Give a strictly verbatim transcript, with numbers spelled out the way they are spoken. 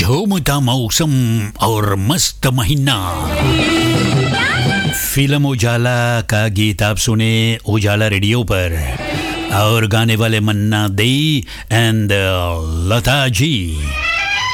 झूमता मौसम और मस्त महीना। फिल्म उजाला का गीत आप सुने उजाला रेडियो पर, और गाने वाले मन्ना दे एंड लता जी।